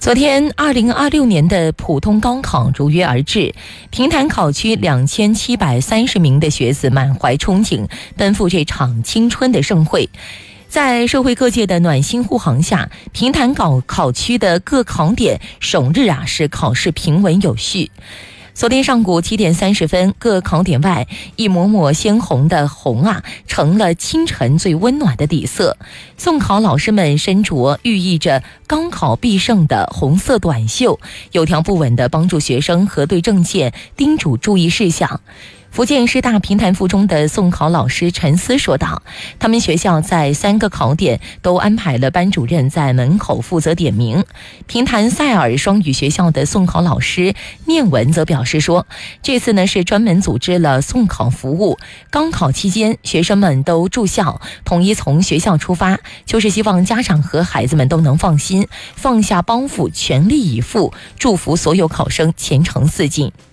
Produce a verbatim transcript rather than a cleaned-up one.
昨天二零二六年的普通高考如约而至，平潭考区两千七百三十名的学子满怀憧憬，奔赴这场青春的盛会。在社会各界的暖心护航下，平潭考考区的各考点首日啊是考试平稳有序。昨天上午七点三十分，各考点外一抹抹鲜红的红啊，成了清晨最温暖的底色。送考老师们身着寓意着高考必胜的红色短袖，有条不紊地帮助学生核对证件，叮嘱注意事项。福建师大平潭附中的送考老师陈思说道，他们学校在三个考点都安排了班主任在门口负责点名。平潭塞尔双语学校的送考老师念文则表示说，这次呢是专门组织了送考服务，高考期间学生们都住校，统一从学校出发，就是希望家长和孩子们都能放心，放下包袱，全力以赴，祝福所有考生前程似锦。